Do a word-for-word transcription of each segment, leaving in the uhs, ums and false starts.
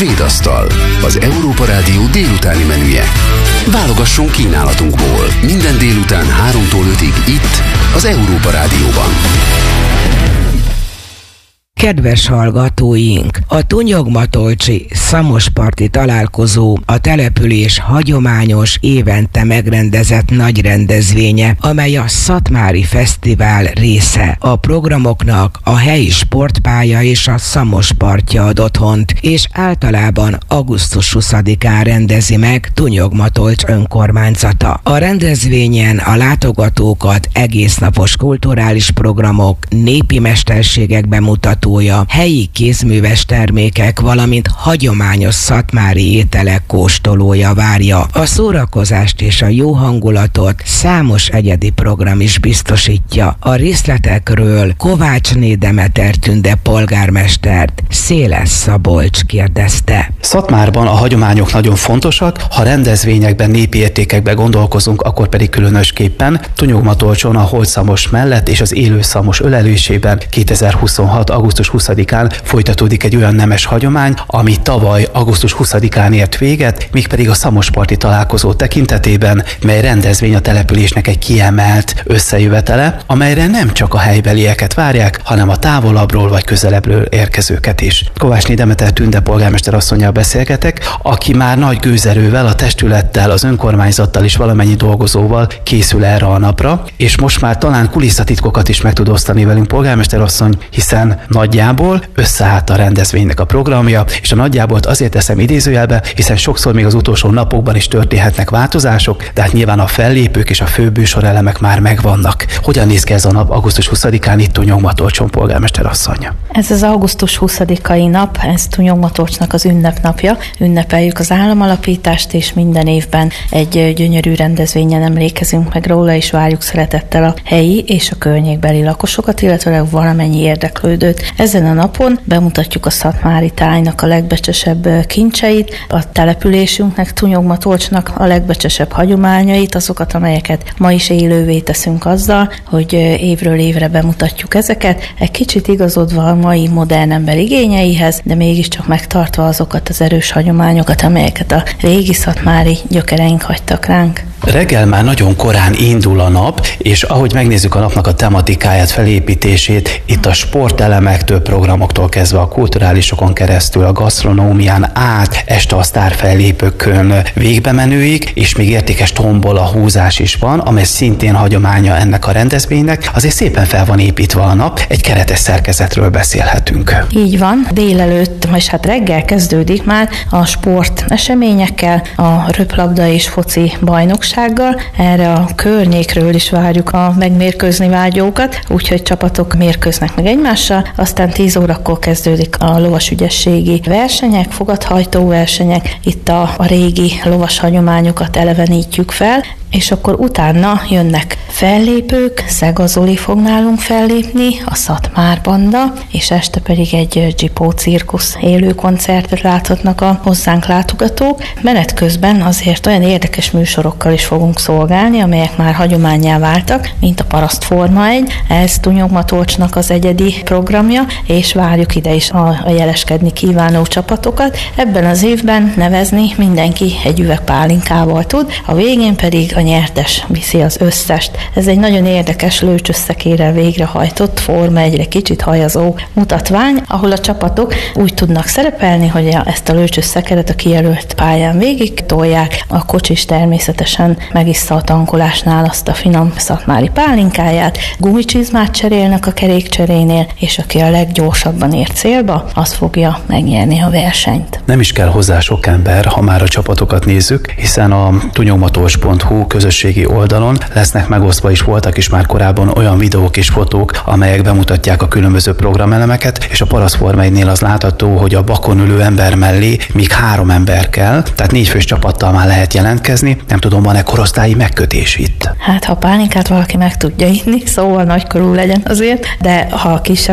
Svédasztal, az Európa Rádió délutáni menüje. Válogassunk kínálatunkból minden délután háromtól ötig itt, az Európa Rádióban. Kedves hallgatóink, a Tunyogmatolcsi szamosparti találkozó a település hagyományos, évente megrendezett nagy rendezvénye, amely a Szatmári Fesztivál része. A programoknak a helyi sportpálya és a Szamospartja ad otthont, és általában augusztus huszadikán rendezi meg Tunyogmatolcs önkormányzata. A rendezvényen a látogatókat egésznapos kulturális programok, népi mesterségek bemutató, helyi kézműves termékek, valamint hagyományos szatmári ételek kóstolója várja. A szórakozást és a jó hangulatot számos egyedi program is biztosítja. A részletekről Kovácsné Demeter Tünde polgármestert Széles Szabolcs kérdezte. Szatmárban a hagyományok nagyon fontosak, ha rendezvényekben, népi értékekben gondolkozunk, akkor pedig különösképpen. Tunyogmatolcson a holtszamos mellett és az élő szamos ölelésében kétezer-huszonhat. augusztus huszadikán folytatódik egy olyan nemes hagyomány, ami tavaly augusztus huszadikán ért véget, mégpedig a szamosparti találkozó tekintetében, mely rendezvény a településnek egy kiemelt összejövetele, amelyre nem csak a helybelieket várják, hanem a távolabbról vagy közelebbről érkezőket is. Kovácsné Demeter Tünde polgármester asszonnyal beszélgetek, aki már nagy gőzerővel, a testülettel, az önkormányzattal és valamennyi dolgozóval készül erre a napra, és most már talán kulisszatitkokat is meg tud osztani velünk polgármester asszony, hiszen nagyjából összeállt a rendezvénynek a programja, és a nagyjából azért teszem idézőjelbe, hiszen sokszor még az utolsó napokban is történhetnek változások, de hát nyilván a fellépők és a főbb műsorelemek már megvannak. Hogyan néz ki ez a nap augusztus huszadikán itt Tunyogmatolcson, polgármester asszony? Ez az augusztus huszadikai nap, ez Tunyogmatolcsnak az ünnepnapja. Ünnepeljük az államalapítást, és minden évben egy gyönyörű rendezvényen emlékezünk meg róla, és várjuk szeretettel a helyi és a környékbeli lakosokat, illetve valamennyi érdeklődőt. Ezen a napon bemutatjuk a szatmári tájnak a legbecsesebb kincseit, a településünknek, Tunyogmatolcsnak a legbecsesebb hagyományait, azokat, amelyeket ma is élővé teszünk azzal, hogy évről évre bemutatjuk ezeket, egy kicsit igazodva a mai modern ember igényeihez, de mégiscsak megtartva azokat az erős hagyományokat, amelyeket a régi szatmári gyökereink hagytak ránk. Reggel már nagyon korán indul a nap, és ahogy megnézzük a napnak a tematikáját, felépítését, itt a sportelemektől, programoktól kezdve a kulturálisokon keresztül, a gasztronómián át, este a sztárfellépőkön végbemenőig, és még értékes tombola húzás is van, amely szintén hagyománya ennek a rendezvénynek. Azért szépen fel van építve a nap, egy keretes szerkezetről beszélhetünk. Így van, délelőtt, és hát reggel kezdődik már a sport eseményekkel, a röplabda és foci bajnokság. Erre a környékről is várjuk a megmérkőzni vágyókat, úgyhogy csapatok mérkőznek meg egymással, aztán tíz órakor kezdődik a lovasügyességi versenyek, fogathajtó versenyek, itt a, a régi lovas hagyományokat elevenítjük fel, és akkor utána jönnek fellépők, Szega Zoli fog nálunk fellépni, a Szatmár Banda, és este pedig egy Zsipó cirkusz élő koncertet láthatnak a hozzánk látogatók. Menet közben azért olyan érdekes műsorokkal is fogunk szolgálni, amelyek már hagyománnyá váltak, mint a Paraszt Forma egy, ez Tunyogmatolcsnak az egyedi programja, és várjuk ide is a, a jeleskedni kívánó csapatokat. Ebben az évben nevezni mindenki egy üveg pálinkával tud, a végén pedig a nyertes viszi az összest. Ez egy nagyon érdekes lőcsösszekérrel végrehajtott Forma egyre kicsit hajazó mutatvány, ahol a csapatok úgy tudnak szerepelni, hogy ezt a lőcsösszekeret a kijelölt pályán végig tolják, a kocsis természetesen megissza a tankolásnál azt a finom szatmári pálinkáját, gumicsizmát cserélnek a kerékcserénél, és aki a leggyorsabban ér célba, az fogja megnyerni a versenyt. Nem is kell hozzá sok ember, ha már a csapatokat nézzük, hiszen a tunyogmatolcs pont hu közösségi oldalon lesznek megosztva, is voltak is már korábban olyan videók és fotók, amelyek bemutatják a különböző programelemeket, és a Paraszt Forma egynél az látható, hogy a bakon ülő ember mellé még három ember kell, tehát négy fős csapattal már lehet jelentkezni. Nem tudom, van-e korosztályi megkötés itt? Hát, ha pálinkát valaki meg tudja inni, szóval nagykorú legyen azért, de ha kisebb, akkor viszont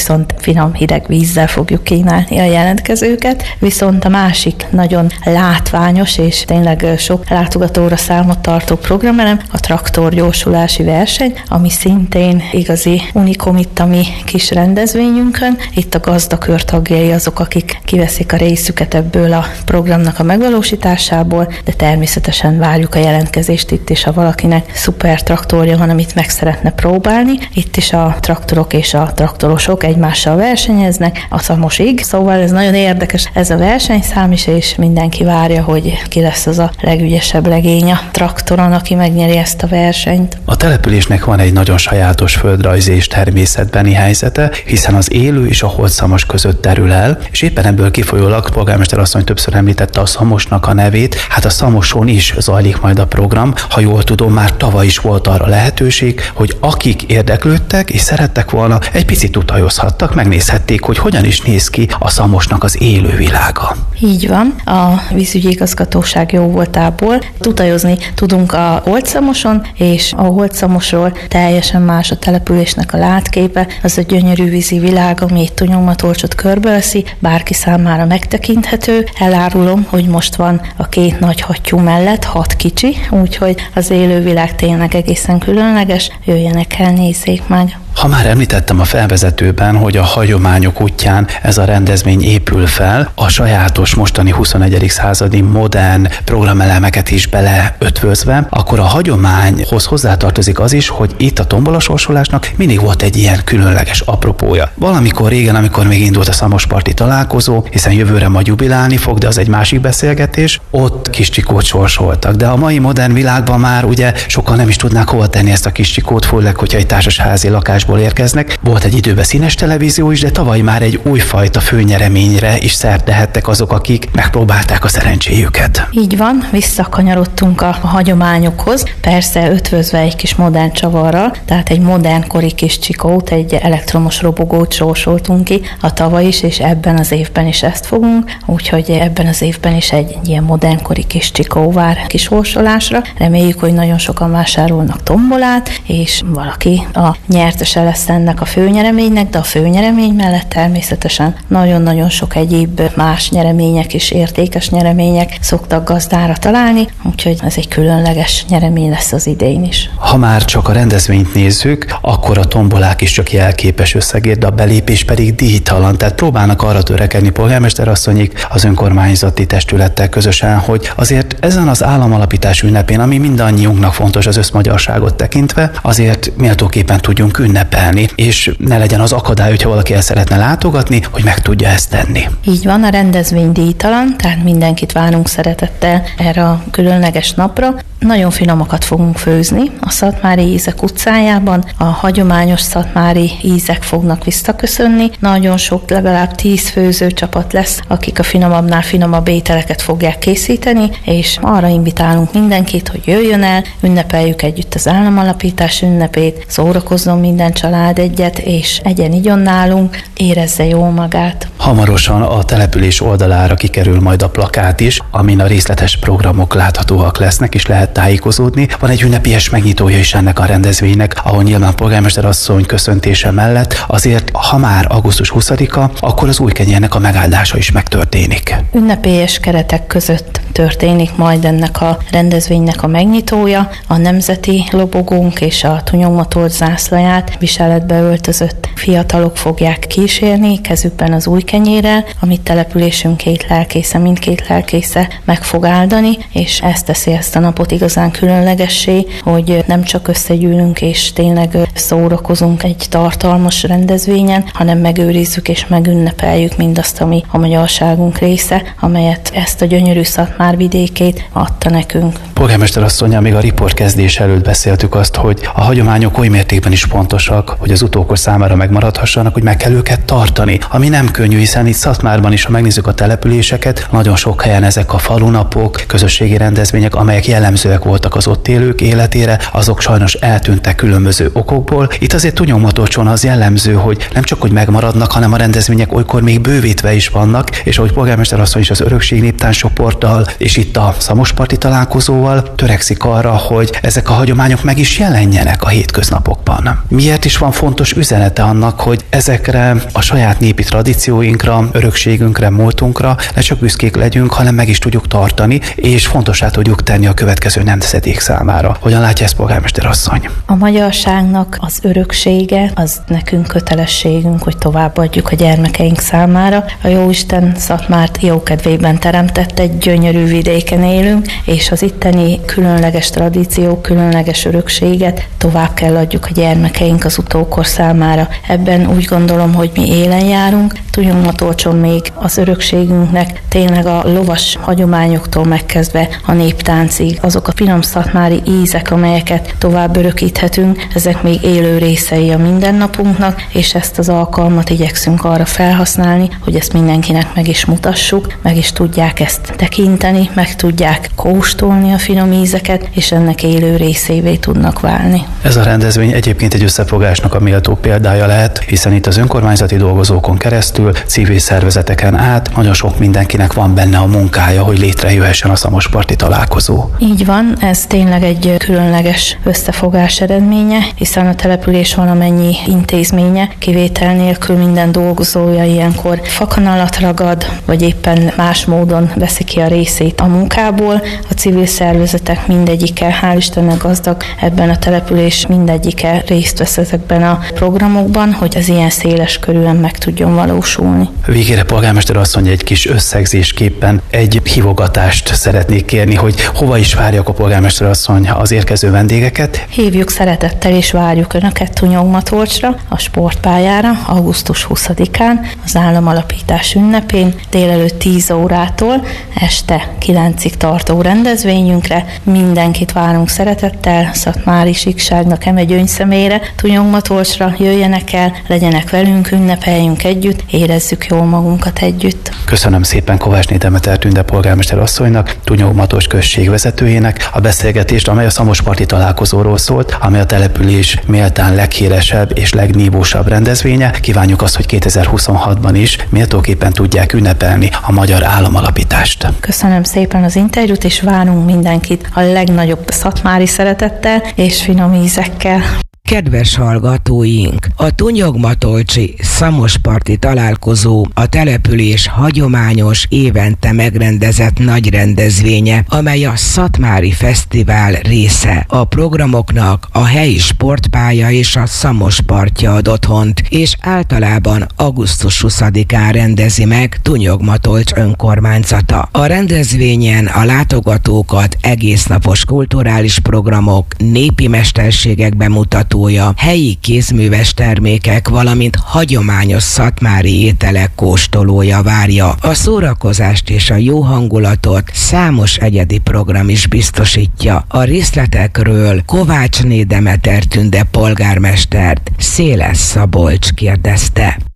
viszont finom hideg vízzel fogjuk kínálni a jelentkezőket. Viszont a másik nagyon látványos és tényleg sok látogatóra számot tartó programelem a traktorgyorsulási verseny, ami szintén igazi unikum itt a mi kis rendezvényünkön. Itt a gazdakör tagjai azok, akik kiveszik a részüket ebből a programnak a megvalósításából, de természetesen várjuk a jelentkezést itt is, ha valakinek szuper traktorja van, amit meg szeretne próbálni. Itt is a traktorok és a traktorosok egymással versenyeznek a Szamosig, szóval ez nagyon érdekes ez a versenyszám is, és mindenki várja, hogy ki lesz az a legügyesebb legény a traktoron, aki megnyeri ezt a versenyt. A településnek van egy nagyon sajátos földrajzi és természetbeni helyzete, hiszen az élő és a Holt-Szamos között terül el, és éppen ebből kifolyólag polgármester asszony többször említette a Szamosnak a nevét, hát a Szamoson is zajlik majd a program. Ha jól tudom, már tavaly is volt arra lehetőség, hogy akik érdeklődtek és szerettek volna, egy picit utajozhattak, megnézhették, hogy hogyan is néz ki a Szamosnak az élővilága. Így van, a vízügyi igazgatóság jó voltából utajozni tudunk a Holt-Szamoson, és a Holt-Szamosról teljesen más a településnek a látképe, az a gyönyörű vízi világ, ami itt Tunyogmatolcsot körbeveszi, bárki számára megtekinthető. Elárulom, hogy most van a két nagy hattyú mellett hat kicsi, úgyhogy az élővilág tényleg egészen különleges, jöjjenek el, nézzék meg. Ha már említettem a felvezetőben, hogy a hagyományok útján ez a rendezvény épül fel, a sajátos mostani huszonegyedik századi modern programelemeket is beleötvözve, akkor a hagyományhoz hozzátartozik az is, hogy itt a tombolasorsolásnak mindig volt egy ilyen különleges apropója. Valamikor régen, amikor még indult a szamosparti találkozó, hiszen jövőre majd jubilálni fog, de az egy másik beszélgetés, ott kis csikót sorsoltak. De a mai modern világban már ugye sokan nem is tudnák hova tenni ezt a kis csikót, főleg, hogyha egy társasházi lakás érkeznek. Volt egy időben színes televízió is, de tavaly már egy újfajta főnyereményre is szert tehettek azok, akik megpróbálták a szerencséjüket. Így van, visszakanyarodtunk a hagyományokhoz, persze ötvözve egy kis modern csavarral, tehát egy modern kori kis csikót, egy elektromos robogót sorsoltunk ki a tavaly is, és ebben az évben is ezt fogunk, úgyhogy ebben az évben is egy ilyen modern kori kis csikó vár kisorsolásra. Reméljük, hogy nagyon sokan vásárolnak tombolát, és valaki a nyertes lesz ennek a főnyereménynek, de a főnyeremény mellett természetesen nagyon-nagyon sok egyéb más nyeremények és értékes nyeremények szoktak gazdára találni, úgyhogy ez egy különleges nyeremény lesz az idén is. Ha már csak a rendezvényt nézzük, akkor a tombolák is csak jelképes összegért, de a belépés pedig díjtalan, tehát próbálnak arra törekedni polgármester asszonyik az önkormányzati testülettel közösen, hogy azért ezen az államalapítás ünnepén, ami mindannyiunknak fontos az összmagyarságot tekintve, azért méltóképpen tudjunk ünnepelni, és ne legyen az akadály, hogyha valaki el szeretne látogatni, hogy meg tudja ezt tenni. Így van, a rendezvény díjtalan, tehát mindenkit várunk szeretettel erre a különleges napra. Nagyon finomakat fogunk főzni a Szatmári Ízek utcájában, a hagyományos szatmári ízek fognak visszaköszönni, nagyon sok, legalább tíz főzőcsapat lesz, akik a finomabbnál finomabb ételeket fogják készíteni, és arra invitálunk mindenkit, hogy jöjjön el, ünnepeljük együtt az államalapítás ünnepét, szórakozzon minden család egyet, és egyen igyon nálunk, érezze jól magát. Hamarosan a település oldalára kikerül majd a plakát is, amin a részletes programok láthatóak lesznek, és lehet tájékozódni. Van egy ünnepélyes megnyitója is ennek a rendezvénynek, ahol nyilván polgármester asszony köszöntése mellett azért, ha már augusztus huszadika, akkor az Újkenyérnek a megáldása is megtörténik. Ünnepélyes keretek között történik majd ennek a rendezvénynek a megnyitója. A nemzeti lobogónk és a Tunyogmatolcs zászlaját viseletbe öltözött fiatalok fogják kísérni, kezükben az Újkenyérrel, amit településünk két lelkésze, mindkét lelkésze meg fog áldani, és ezt teszi ezt a napot igazán különlegessé, hogy nem csak összegyűlünk és tényleg szórakozunk egy tartalmas rendezvényen, hanem megőrizzük és megünnepeljük mindazt, ami a magyarságunk része, amelyet ezt a gyönyörű Szatmár vidékét adta nekünk. Polgármester asszonnyal még a riport kezdés előtt beszéltük azt, hogy a hagyományok oly mértékben is fontosak, hogy az utókor számára megmaradhassanak, hogy meg kell őket tartani. Ami nem könnyű, hiszen itt Szatmárban is, ha megnézzük a településeket, nagyon sok helyen ezek a falunapok, közösségi rendezvények, amelyek jellemzőek voltak az ott élők életére, azok sajnos eltűntek különböző okokból. Itt azért Tunyogmatolcson az jellemző, hogy nem csak hogy megmaradnak, hanem a rendezvények olykor még bővítve is vannak, és ahogy polgármester asszony is az Örökség Néptánc csoporttal és itt a szamosparti találkozóval törekszik arra, hogy ezek a hagyományok meg is jelenjenek a hétköznapokban. Miért is van fontos üzenete annak, annak, hogy ezekre a saját népi tradícióinkra, örökségünkre, múltunkra ne csak büszkék legyünk, hanem meg is tudjuk tartani, és fontossá tudjuk tenni a következő nemzedék számára. Hogyan látja ezt, polgármester asszony? A magyarságnak az öröksége, az nekünk kötelességünk, hogy továbbadjuk a gyermekeink számára. A Jóisten Szatmárt jókedvében teremtett, egy gyönyörű vidéken élünk, és az itteni különleges tradíció, különleges örökséget tovább kell adjuk a gyermekeink az utókor számára. Ebben úgy gondolom, hogy mi élen járunk. Tunyogmatolcson még az örökségünknek tényleg a lovas hagyományoktól megkezdve a néptáncig, azok a finom szatmári ízek, amelyeket tovább örökíthetünk, ezek még élő részei a mindennapunknak, és ezt az alkalmat igyekszünk arra felhasználni, hogy ezt mindenkinek meg is mutassuk, meg is tudják ezt tekinteni, meg tudják kóstolni a finom ízeket, és ennek élő részévé tudnak válni. Ez a rendezvény egyébként egy összefogásnak a méltó példája lehet, hiszen itt az önkormányzati dolgozókon keresztül, civil szervezeteken át nagyon sok mindenkinek van benne a munkája, hogy létrejöhessen a szamosparti találkozó. Így van, ez tényleg egy különleges összefogás eredménye, hiszen a település valamennyi intézménye kivétel nélkül minden dolgozója ilyenkor fakanalat ragad, vagy éppen más módon veszi ki a részét a munkából. A civil szervezetek mindegyike, hál' Istennek gazdag, ebben a település mindegyike részt vesz ezekben a programokban, hogy az ilyen széles körűen meg tudjon valósulni. Végére, polgármester asszony, egy kis összegzésképpen egy hívogatást szeretnék kérni, hogy hova is várják a polgármester asszony az érkező vendégeket. Hívjuk szeretettel és várjuk Önöket Tunyogmatolcsra, a sportpályára augusztus huszadikán, az államalapítás ünnepén, délelőtt tíz órától este kilencig tartó rendezvényünkre. Mindenkit várunk szeretettel, szatmári síkságnak eme gyöngyszemére, Tunyogmatolcsra jöjjenek el, legyenek velünk, ünnepeljünk együtt, érezzük jól magunkat együtt. Köszönöm szépen Kovácsné Demeter Tünde polgármester asszonynak, Tunyogmatolcs község vezetőjének a beszélgetést, amely a szamosparti találkozóról szólt, amely a település méltán leghíresebb és legnívósabb rendezvénye. Kívánjuk azt, hogy kétezer-huszonhatban is méltóképpen tudják ünnepelni a magyar államalapítást. Köszönöm szépen az interjút, és várunk mindenkit a legnagyobb szatmári szeretettel és finom ízekkel. Kedves hallgatóink, a Tunyogmatolcsi szamosparti találkozó a település hagyományos, évente megrendezett nagy rendezvénye, amely a Szatmári Fesztivál része. A programoknak a helyi sportpálya és a Szamospartja ad otthont, és általában augusztus huszadikán rendezi meg Tunyogmatolcs önkormányzata. A rendezvényen a látogatókat egésznapos kulturális programok, népi mesterségek bemutató, helyi kézműves termékek, valamint hagyományos szatmári ételek kóstolója várja. A szórakozást és a jó hangulatot számos egyedi program is biztosítja. A részletekről Kovácsné Demeter Tünde polgármestert Széles Szabolcs kérdezte.